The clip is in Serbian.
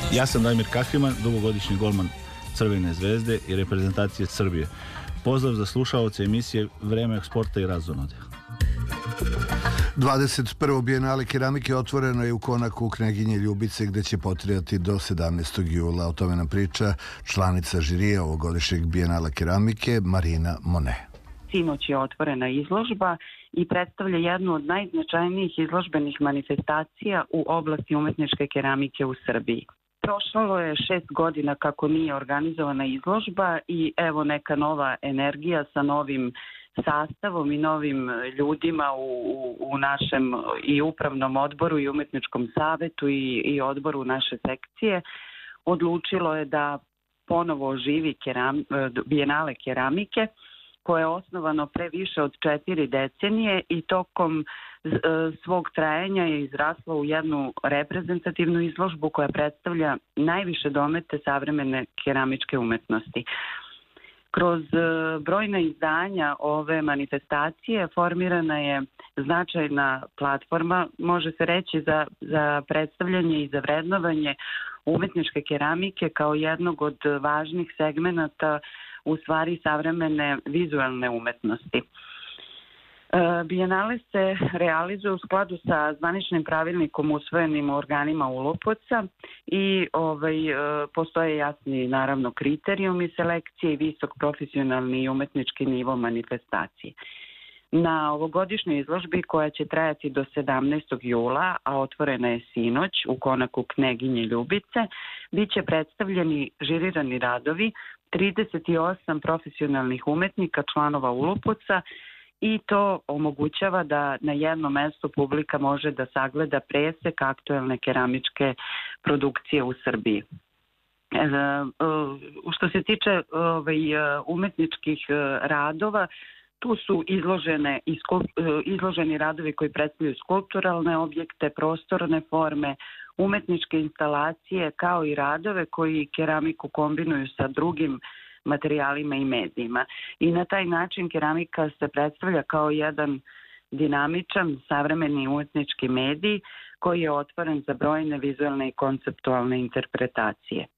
Ja sam Damir Kahriman, dugogodišnji golman Crvene zvezde i reprezentacije Srbije. Pozdrav za slušaoce emisije Vreme sporta i razonode. 21. bijenale keramike otvoreno je u Konaku Kneginje Ljubice gdje će potrajati do 17. jula. O tome nam priča članica žirija ovogodišnjeg bijenala keramike Marina Monet. Sinoć je otvorena izložba i predstavlja jednu od najznačajnijih izložbenih manifestacija u oblasti umetničke keramike u Srbiji. Prošlo je 6 godina kako nije organizovana izložba i evo neka nova energija sa novim sastavom i novim ljudima u našem i upravnom odboru i umetničkom savetu i odboru naše sekcije odlučilo je da ponovo oživi bijenale keramike koje je osnovano pre više od 4 decenije i tokom svog trajanja je izraslo u jednu reprezentativnu izložbu koja predstavlja najviše domete savremene keramičke umetnosti. Kroz brojna izdanja ove manifestacije formirana je značajna platforma, može se reći, za predstavljanje i za vrednovanje umetničke keramike kao jednog od važnih segmenata u stvari savremene vizualne umetnosti. Bijenale se realizuje u skladu sa zvaničnim pravilnikom usvojenim organima ULUPOC-a i postoje jasni naravno kriterijumi selekcije i visok profesionalni i umetnički nivo manifestacije. Na ovogodišnjoj izložbi koja će trajati do 17. jula, a otvorena je sinoć u Konaku Kneginje Ljubice, bit će predstavljeni žirirani radovi 38 profesionalnih umetnika, članova ULUPOC-a, i to omogućava da na jednom mestu publika može da sagleda presek aktuelne keramičke produkcije u Srbiji. Što se tiče umetničkih radova, tu su izloženi radovi koji predstavljaju skulpturalne objekte, prostorne forme, umetničke instalacije, kao i radove koji keramiku kombinuju sa drugim materijalima i medijima. I na taj način keramika se predstavlja kao jedan dinamičan, savremeni umetnički medij koji je otvoren za brojne vizualne i konceptualne interpretacije.